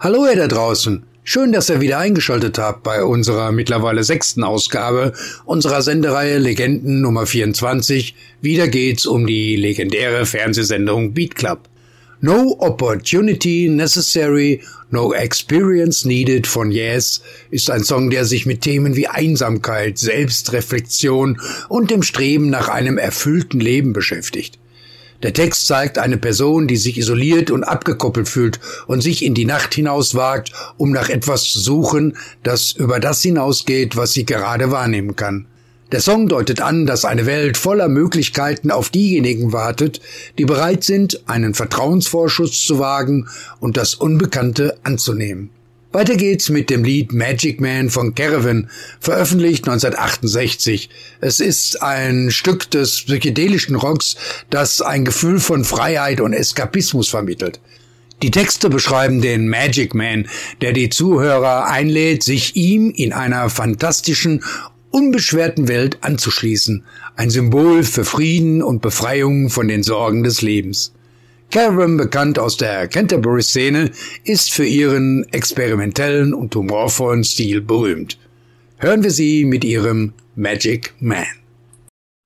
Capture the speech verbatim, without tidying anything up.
Hallo ihr da draußen, schön, dass ihr wieder eingeschaltet habt bei unserer mittlerweile sechsten Ausgabe unserer Sendereihe Legenden Nummer vierundzwanzig. Wieder geht's um die legendäre Fernsehsendung Beat Club. No Opportunity Necessary, No Experience Needed von Yes ist ein Song, der sich mit Themen wie Einsamkeit, Selbstreflexion und dem Streben nach einem erfüllten Leben beschäftigt. Der Text zeigt eine Person, die sich isoliert und abgekoppelt fühlt und sich in die Nacht hinauswagt, um nach etwas zu suchen, das über das hinausgeht, was sie gerade wahrnehmen kann. Der Song deutet an, dass eine Welt voller Möglichkeiten auf diejenigen wartet, die bereit sind, einen Vertrauensvorschuss zu wagen und das Unbekannte anzunehmen. Weiter geht's mit dem Lied Magic Man von Caravan, veröffentlicht neunzehnhundertachtundsechzig. Es ist ein Stück des psychedelischen Rocks, das ein Gefühl von Freiheit und Eskapismus vermittelt. Die Texte beschreiben den Magic Man, der die Zuhörer einlädt, sich ihm in einer fantastischen, unbeschwerten Welt anzuschließen. Ein Symbol für Frieden und Befreiung von den Sorgen des Lebens. Caravan, bekannt aus der Canterbury-Szene, ist für ihren experimentellen und humorvollen Stil berühmt. Hören wir sie mit ihrem Magic Man.